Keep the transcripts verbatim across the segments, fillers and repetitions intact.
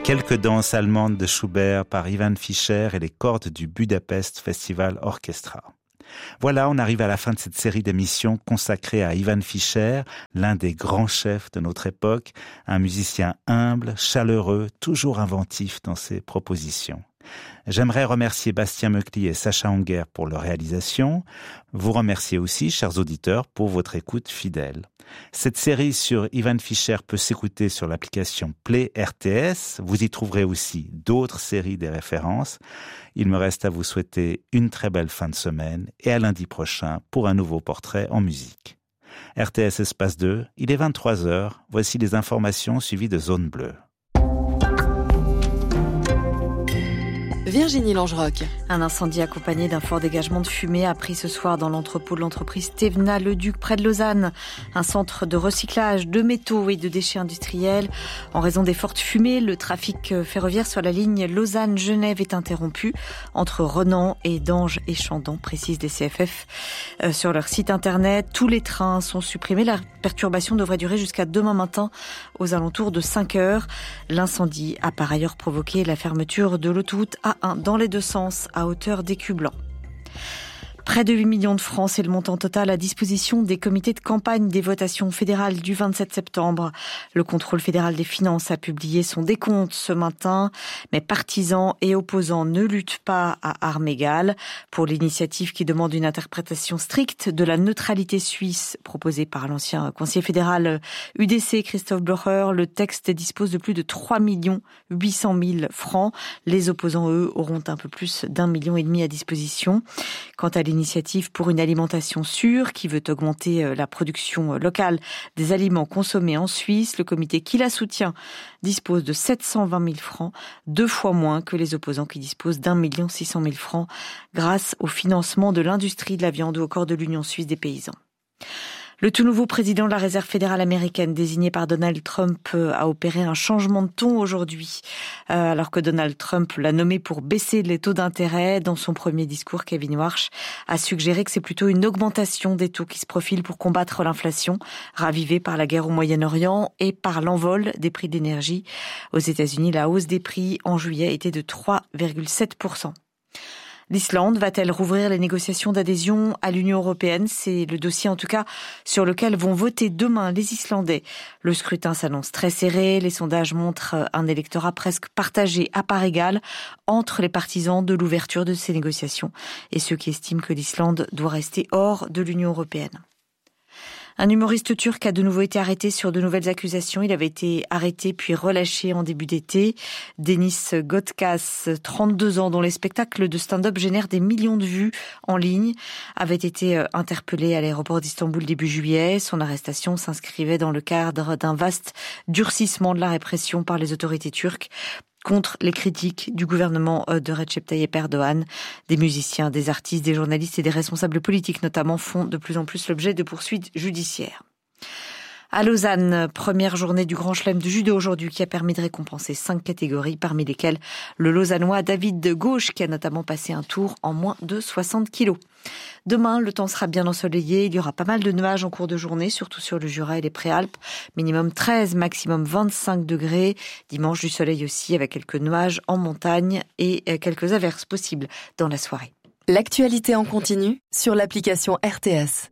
Quelques danses allemandes de Schubert par Ivan Fischer et les cordes du Budapest Festival Orchestra. Voilà, on arrive à la fin de cette série d'émissions consacrée à Ivan Fischer, l'un des grands chefs de notre époque, un musicien humble, chaleureux, toujours inventif dans ses propositions. J'aimerais remercier Bastien Meucli et Sacha Anguer pour leur réalisation. Vous remercier aussi, chers auditeurs, pour votre écoute fidèle. Cette série sur Ivan Fischer peut s'écouter sur l'application Play R T S. Vous y trouverez aussi d'autres séries des références. Il me reste à vous souhaiter une très belle fin de semaine et à lundi prochain pour un nouveau portrait en musique. R T S Espace deux, il est vingt-trois heures. Voici les informations suivies de Zone Bleue. Virginie Langerock. Un incendie accompagné d'un fort dégagement de fumée a pris ce soir dans l'entrepôt de l'entreprise Thévenat-le-Duc près de Lausanne. Un centre de recyclage de métaux et de déchets industriels. En raison des fortes fumées, le trafic ferroviaire sur la ligne Lausanne-Genève est interrompu entre Renan et Dange et Chandon, précisent les C F F. Euh, sur leur site internet, tous les trains sont supprimés. La perturbation devrait durer jusqu'à demain matin aux alentours de cinq heures. L'incendie a par ailleurs provoqué la fermeture de l'autoroute A un dans les deux sens à hauteur d'Écu Blanc. Près de huit millions de francs, c'est le montant total à disposition des comités de campagne des votations fédérales du vingt-sept septembre. Le contrôle fédéral des finances a publié son décompte ce matin, mais partisans et opposants ne luttent pas à armes égales. Pour l'initiative qui demande une interprétation stricte de la neutralité suisse proposée par l'ancien conseiller fédéral U D C Christophe Blocher, le texte dispose de plus de trois millions huit cent mille francs. Les opposants, eux, auront un peu plus d'un million et demi à disposition. Quant à l'initiative pour une alimentation sûre qui veut augmenter la production locale des aliments consommés en Suisse, le comité qui la soutient dispose de sept cent vingt mille francs, deux fois moins que les opposants qui disposent d'un million six cent mille francs grâce au financement de l'industrie de la viande ou au corps de l'Union suisse des paysans. Le tout nouveau président de la Réserve fédérale américaine, désigné par Donald Trump, a opéré un changement de ton aujourd'hui. Euh, alors que Donald Trump l'a nommé pour baisser les taux d'intérêt, dans son premier discours, Kevin Warsh a suggéré que c'est plutôt une augmentation des taux qui se profile pour combattre l'inflation, ravivée par la guerre au Moyen-Orient et par l'envol des prix d'énergie. Aux États-Unis, la hausse des prix en juillet était de trois virgule sept pour cent. L'Islande va-t-elle rouvrir les négociations d'adhésion à l'Union européenne ? C'est le dossier en tout cas sur lequel vont voter demain les Islandais. Le scrutin s'annonce très serré. Les sondages montrent un électorat presque partagé à part égale entre les partisans de l'ouverture de ces négociations et ceux qui estiment que l'Islande doit rester hors de l'Union européenne. Un humoriste turc a de nouveau été arrêté sur de nouvelles accusations. Il avait été arrêté puis relâché en début d'été. Denis Godkas, trente-deux ans, dont les spectacles de stand-up génèrent des millions de vues en ligne, avait été interpellé à l'aéroport d'Istanbul début juillet. Son arrestation s'inscrivait dans le cadre d'un vaste durcissement de la répression par les autorités turques contre les critiques du gouvernement de Recep Tayyip Erdogan. Des musiciens, des artistes, des journalistes et des responsables politiques notamment font de plus en plus l'objet de poursuites judiciaires. À Lausanne, première journée du Grand Chelem de judo aujourd'hui qui a permis de récompenser cinq catégories, parmi lesquelles le Lausannois David de Gauche qui a notamment passé un tour en moins de soixante kilos. Demain, le temps sera bien ensoleillé. Il y aura pas mal de nuages en cours de journée, surtout sur le Jura et les Préalpes. Minimum treize, maximum vingt-cinq degrés. Dimanche, du soleil aussi avec quelques nuages en montagne et quelques averses possibles dans la soirée. L'actualité en continu sur l'application R T S.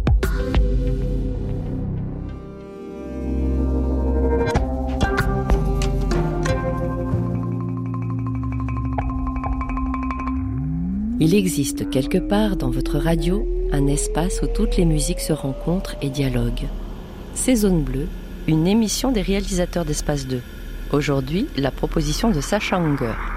Il existe quelque part dans votre radio un espace où toutes les musiques se rencontrent et dialoguent. C'est Zone Bleue, une émission des réalisateurs d'Espace deux. Aujourd'hui, la proposition de Sacha Anguer.